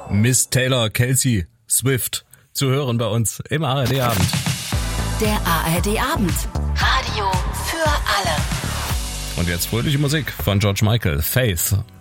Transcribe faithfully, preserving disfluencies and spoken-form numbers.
Miss Taylor, Kelsey, Swift zu hören bei uns im A R D-Abend. Der A R D-Abend. Radio für alle. Und jetzt fröhliche Musik von George Michael, Faith.